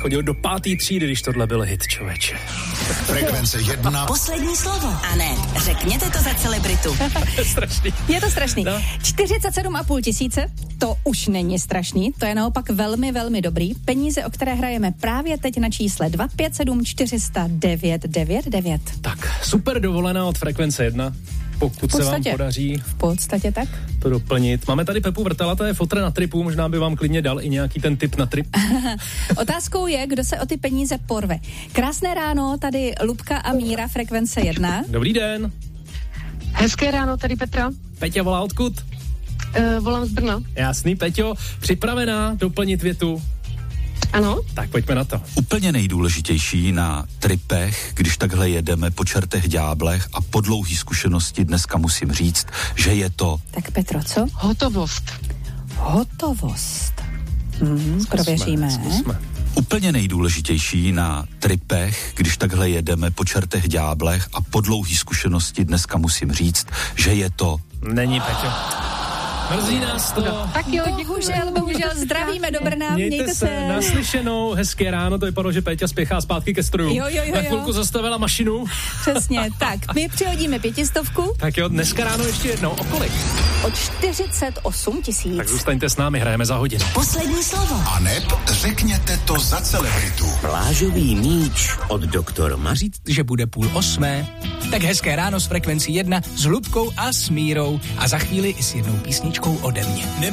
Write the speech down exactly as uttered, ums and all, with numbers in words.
chodil do pátý třídy, když tohle byl hit, člověče. Frekvence jedna. Poslední slovo. A ne, řekněte to za celebritu. Je strašný. Je to strašný. No. čtyřicet sedm a půl tisíce, to už není strašný, to je naopak velmi, velmi dobrý. Peníze, o které hrajeme právě teď na čísle dva pět sedm čtyři nula nula devět devět devět. Tak, super dovolená od Frekvence jedna. Pokud se vám podaří v podstatě tak to doplnit. Máme tady Pepu Vrtela, to je fotr na tripu, možná by vám klidně dal i nějaký ten tip na trip. Otázkou je, kdo se o ty peníze porve. Krásné ráno, tady Lubka a Míra, Frekvence jedna. Dobrý den. Hezké ráno, tady Petra. Peťa volá odkud? Uh, volám z Brna. Jasný, Peťo, připravená doplnit větu? Ano. Tak pojďme na to. Úplně nejdůležitější na tripech, když takhle jedeme po čertech ďáblech a po dlouhý zkušenosti dneska musím říct, že je to... Tak Petro, co? Hotovost. Hotovost. Hmm, prověříme. Zkusme. Úplně nejdůležitější na tripech, když takhle jedeme po čertech ďáblech a po dlouhý zkušenosti dneska musím říct, že je to... Není, Peťo. Mrzí nás to. Tak jo, bohužel, bohužel, zdravíme do Brna, Mějte, mějte se. se. Naslyšenou, hezké ráno, to vypadalo, že Péťa spěchá zpátky ke stroju. Jo, jo, jo, Na jo. chvilku zastavila mašinu. Přesně, tak, my přihodíme pětistovku. Tak jo, dneska ráno ještě jednou, o kolik? O čtyřicet osm tisíc. Tak zůstaňte s námi, hrajeme za hodinu. Poslední slovo. A neb řekněte to za celebritu. Plážový míč od doktor Maříc, že bude půl osmé. Tak hezké ráno s Frekvencí jedna s Lubkou a s Mírou a za chvíli i s jednou písničkou ode mě.